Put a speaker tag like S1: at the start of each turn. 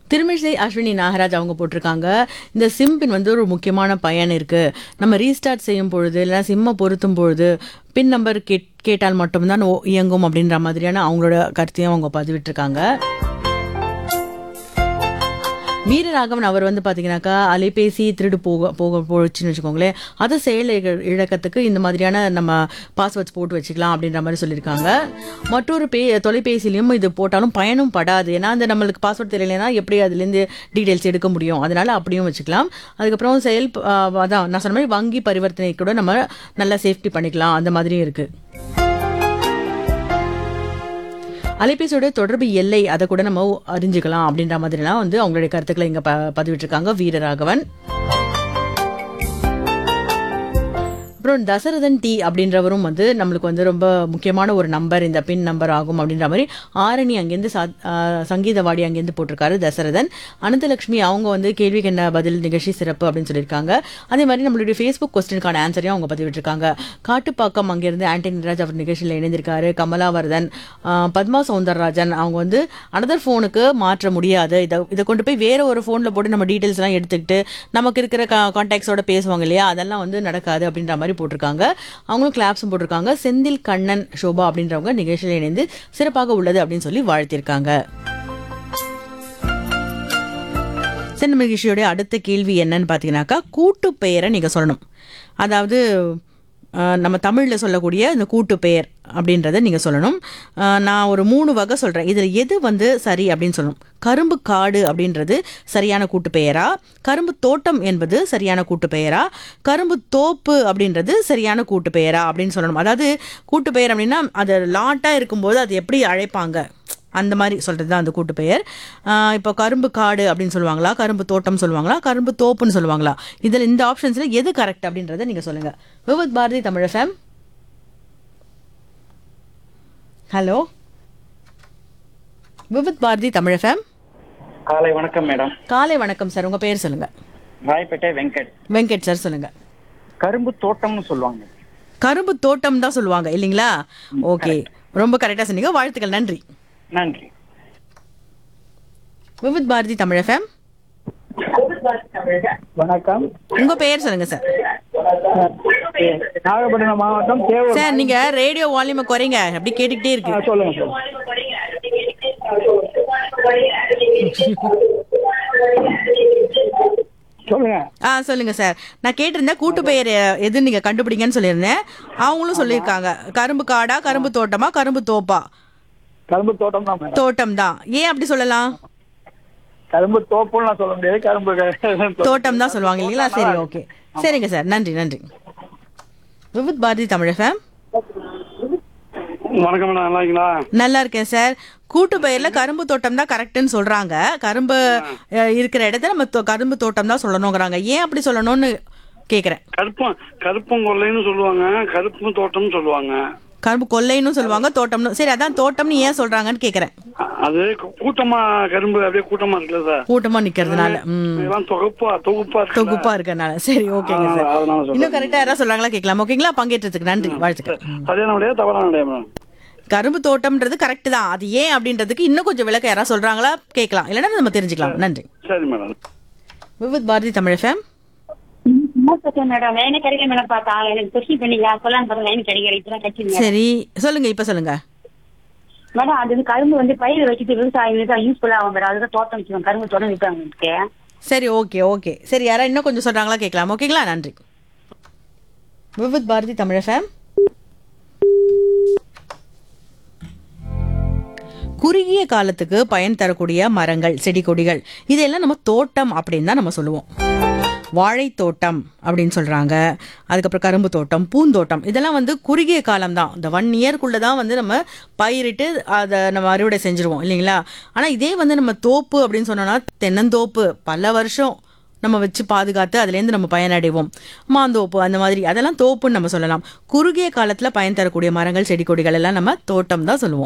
S1: திருமிழிசை அஸ்வினி நாகராஜ் அவங்க போட்டிருக்காங்க. இந்த சிம் பின் வந்து ஒரு முக்கியமான பயன் இருக்கு. நம்ம ரீஸ்டார்ட் செய்யும் பொழுது இல்லைன்னா சிம்மை பொருத்தும் பொழுது பின் நம்பர் கேட்டால் மட்டும்தான் இயங்கும் அப்படின்ற மாதிரியான அவங்களோட கருத்தையும் அவங்க பதிவிட்டிருக்காங்க. வீரராகவன் அவர் வந்து பார்த்தீங்கன்னாக்கா அலைபேசி திருடு போச்சுன்னு வச்சுக்கோங்களேன், அதை செயல் இழக்கத்துக்கு இந்த மாதிரியான நம்ம பாஸ்வேர்ட்ஸ் போட்டு வச்சுக்கலாம் அப்படின்ற மாதிரி சொல்லியிருக்காங்க. மற்றொரு தொலைபேசிலையும் இது போட்டாலும் பயனும் படாது. ஏன்னா அந்த நம்மளுக்கு பாஸ்வேர்ட் தெரியலைன்னா எப்படி அதுலேருந்து டீட்டெயில்ஸ் எடுக்க முடியும், அதனால அப்படியும் வச்சுக்கலாம். அதுக்கப்புறம் அதான் நான் சொன்ன மாதிரி வங்கி பரிவர்த்தனை கூட நம்ம நல்லா சேஃப்டி பண்ணிக்கலாம், அந்த மாதிரியும் இருக்குது. அலைபேசியோட தொடர்பு எல்லை அதை கூட நம்ம அறிஞ்சுக்கலாம் அப்படின்ற மாதிரிலாம் வந்து அவங்களுடைய கருத்துக்களை இங்க பதிவிட்டிருக்காங்க வீரராகவன். அப்புறம் தசரதன் டி அப்படின்றவரும் வந்து நம்மளுக்கு வந்து ரொம்ப முக்கியமான ஒரு நம்பர், இந்த பின் நம்பர் ஆகும் அப்படின்ற மாதிரி ஆரணி அங்கேருந்து சங்கீதவாடி அங்கேருந்து போட்டிருக்காரு தசரதன். அனந்தலட்சுமி அவங்க வந்து கேள்விக்கு என்ன பதில் நிகழ்ச்சி சிறப்பு அப்படின்னு சொல்லியிருக்காங்க. அதே மாதிரி நம்மளுடைய ஃபேஸ்புக் கொஸ்டினுக்கான ஆன்சரையும் அவங்க பதிவிட்டிருக்காங்க. காட்டுப்பாக்கம் அங்கேருந்து ஆண்டனி ராஜ் அவர் நிகழ்ச்சியில் இணைந்திருக்காரு. கமலாவர்தன், பத்மா சௌந்தரராஜன் அவங்க வந்து அனதர் ஃபோனுக்கு மாற்ற முடியாது, இதை கொண்டு போய் வேற ஒரு ஃபோனில் போட்டு நம்ம டீட்டெயில்ஸ் எல்லாம் எடுத்துக்கிட்டு நமக்கு இருக்கிற கான்டாக்ட்ஸோட பேசுவாங்க இல்லையா, அதெல்லாம் வந்து நடக்காது அப்படின்ற மாதிரி போட்டிருக்காங்க. அவங்களும் கிளாப்ஸும் போட்டிருக்காங்க. செந்தில் கண்ணன் சோபா அப்படின்றவங்க நிகழ்ச்சியில் இணைந்து சிறப்பாக உள்ளது அப்படின்னு சொல்லி வாழ்த்திருக்காங்க. சென்னை நிகழ்ச்சியோட அடுத்த கேள்வி என்னன்னு பார்த்தீங்கன்னாக்கா, கூட்டு பெயரை நீங்க சொல்லணும். அதாவது நம்ம தமிழில் சொல்லக்கூடிய இந்த கூட்டு பெயர் அப்படின்றத நீங்கள் சொல்லணும். நான் ஒரு 3 வகை சொல்கிறேன், இதில் எது வந்து சரி அப்படின்னு சொல்லணும். கரும்பு காடு அப்படின்றது சரியான கூட்டு பெயரா, கரும்பு தோட்டம் என்பது சரியான கூட்டு பெயரா, கரும்பு தோப்பு அப்படின்றது சரியான கூட்டு பெயரா அப்படின்னு சொல்லணும். அதாவது கூட்டு பெயர் அப்படின்னா அது லாட்டாக இருக்கும்போது அது எப்படி அழைப்பாங்க அந்த மாதிரி சொல்கிறது தான் அந்த கூட்டு பெயர். இப்போ கரும்பு காடு அப்படின்னு சொல்லுவாங்களா, கரும்பு தோட்டம் சொல்லுவாங்களா, கரும்பு தோப்புன்னு சொல்லுவாங்களா, இதில் இந்த ஆப்ஷன்ஸில் எது கரெக்ட் அப்படின்றத நீங்கள் சொல்லுங்கள். Vividh Bharathi Tamil FM. Hello, Vividh Bharathi Tamil FM.
S2: காலை வணக்கம் மேடம்.
S1: காலை வணக்கம் சார், உங்கள் பேர் சொல்லுங்கள்.
S2: ராயப்பேட்டை வெங்கட்.
S1: வெங்கட் சார் சொல்லுங்கள்.
S2: கரும்பு தோட்டம்னு சொல்லுவாங்க.
S1: கரும்பு தோட்டம் தான் சொல்லுவாங்க இல்லைங்களா? ஓகே, ரொம்ப கரெக்டாக சொன்னீங்க, வாழ்த்துக்கள், நன்றி.
S2: நன்றி.
S1: விவித் பாரதி தமிழ் எஃப்எம்.
S2: வணக்கம்.
S1: உங்க பெயர் சொல்லுங்க சார்.
S2: நாகப்பட்டினம் மாவட்டம்
S1: சார், நீங்க ரேடியோ வால்யூமை குறைங்க, அப்படி கேட்டுக்கிட்டே இருக்கு.
S2: சொல்லுங்க. சொல்லுங்க.
S1: சொல்லுங்க சார். நான் கேட்டிருந்தேன் கூட்டு பெயர் எது நீங்க கண்டுபிடிங்கன்னு சொல்லியிருந்தேன். அவங்களும் சொல்லியிருக்காங்க கரும்பு காடா, கரும்பு தோட்டமா, கரும்பு தோப்பா.
S2: கரும்பு தோட்டம் தான்.
S1: தோட்டம் தான். ஏன் அப்படி சொல்லலாம்?
S2: கரும்பு தோப்புன்னு சொல்ல முடியாது, கரும்பு
S1: தோட்டம் தான் சொல்லுவாங்க இல்லைங்களா? சரி, ஓகே, சரிங்க சார், நன்றி நன்றி. விவித் பாரதி தமிழ் எஃப்எம்.
S2: வணக்கம் மேடம், நல்லா இருக்கீங்களா?
S1: நல்லா இருக்கேன் சார். கூட்டு பெயர்ல கரும்பு தோட்டம் தான் கரெக்ட்னு சொல்றாங்க. கரும்பு இருக்கிற இடத்த நம்ம கரும்பு தோட்டம் தான் சொல்லணுங்கிறாங்க. ஏன் அப்படி சொல்லணும்னு கேக்குறேன்.
S2: கருப்பும் கொள்ளைன்னு சொல்லுவாங்க, கருப்பு தோட்டம்னு சொல்லுவாங்க.
S1: கரும்பு கொள்ளைன்னு சொல்லுவாங்க, தோட்டம்னு. சரி, அதான் தோட்டம்னு ஏன் சொல்றாங்கன்னு கேக்குறேன்.
S2: அது கூட்டமா கரும்பு அப்படியே கூட்டமா இருக்குல்ல சார்,
S1: கூட்டமா நிக்கிறதுனால, தொகுப்பா இருக்கறனால. சரி, ஓகேங்க சார். இன்னும் கரெக்டா யாராவது சொல்றாங்களா கேட்கலாம். ஓகேங்களா? பங்கேற்றதுக்கு நன்றி, வாழ்த்துக்கள். கரும்பு தோட்டம்ன்றது கரெக்ட் தான். அது ஏன் அப்படின்றதுக்கு இன்னும் கொஞ்சம் விளக்கம் யாராவது சொல்றாங்களா கேட்கலாம், இல்லைன்னா நம்ம தெரிஞ்சுக்கலாம். நன்றி.
S2: சரி மேடம்.
S1: விவித் பாரதி தமிழ் எஃப்எம். சரி, சொல்லுங்க, இப்ப சொல்லுங்க
S3: மேடம். அது கரும்பு வந்து பயிர் வச்சுட்டு விவசாயிகளுக்கு யூஸ்ஃபுல்லா ஆகும் மேடம், அதுதான் தோட்டம் வச்சுக்கோங்க, கரும்பு தோட்டம் விற்பாங்க.
S1: சரி, ஓகே ஓகே, சரி, யாரா இன்னும் கொஞ்சம் சொல்றாங்களா கேட்கலாம். ஓகேங்களா? நன்றி. விவித் பாரதி தமிழ் எஃப்எம். குறுகிய காலத்துக்கு பயன் தரக்கூடிய மரங்கள், செடி கொடிகள், இதெல்லாம் நம்ம தோட்டம் அப்படின்னு தான் நம்ம சொல்லுவோம். வாழைத்தோட்டம் அப்படின்னு சொல்றாங்க. அதுக்கப்புறம் கரும்பு தோட்டம், பூந்தோட்டம், இதெல்லாம் வந்து குறுகிய காலம் தான். இந்த 1 இயர்க்குள்ள தான் வந்து நம்ம பயிரிட்டு அதை நம்ம அறுவடை செஞ்சிருவோம் இல்லைங்களா? ஆனால் இதே வந்து நம்ம தோப்பு அப்படின்னு சொன்னோம்னா, தென்னந்தோப்பு பல வருஷம் நம்ம வச்சு பாதுகாத்து அதுலேருந்து நம்ம பயனடைவோம். மாந்தோப்பு அந்த மாதிரி, அதெல்லாம் தோப்புன்னு நம்ம சொல்லலாம். குறுகிய காலத்தில் பயன் தரக்கூடிய மரங்கள், செடி கொடிகள் எல்லாம் நம்ம தோட்டம் தான் சொல்லுவோம்.